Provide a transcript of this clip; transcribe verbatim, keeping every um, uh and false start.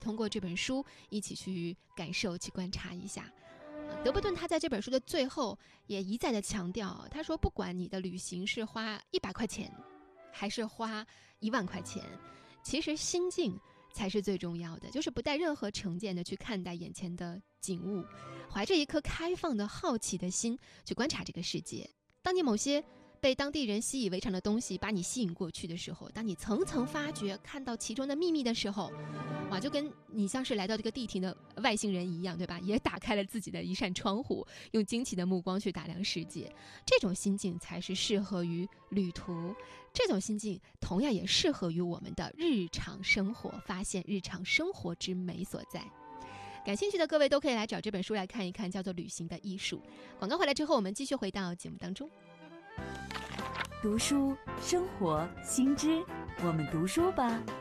通过这本书一起去感受、去观察一下。德伯顿他在这本书的最后也一再的强调，他说不管你的旅行是花一百块钱还是花一万块钱，其实心境才是最重要的，就是不带任何成见的去看待眼前的景物，怀着一颗开放的好奇的心去观察这个世界。当你某些被当地人习以为常的东西把你吸引过去的时候，当你层层发掘看到其中的秘密的时候，哇，就跟你像是来到这个地庭的外星人一样，对吧？也打开了自己的一扇窗户，用惊奇的目光去打量世界。这种心境才是适合于旅途，这种心境同样也适合于我们的日常生活，发现日常生活之美所在。感兴趣的各位都可以来找这本书来看一看，叫做《旅行的艺术》。广告回来之后，我们继续回到节目当中。 读书生活新知，我们读书吧。